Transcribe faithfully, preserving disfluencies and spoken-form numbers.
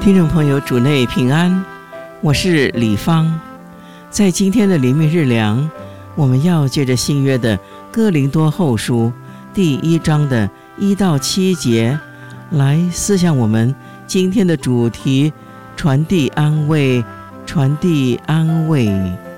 听众朋友，主内平安，我是李芳。在今天的灵命日粮，我们要借着新约的哥林多后书第一章的一到七节来思想我们今天的主题：传递安慰，传递安慰。